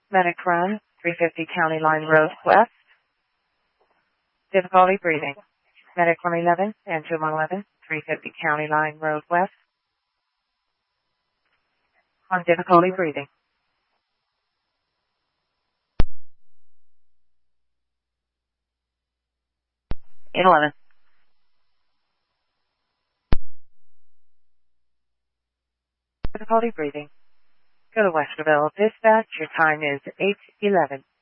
Medic Run, 350 County Line Road West. Difficulty breathing. Medic 111 and 2111, 350 County Line Road West. On difficulty breathing. 811. Difficulty breathing. Go to Westerville Dispatch. Your time is 8:11.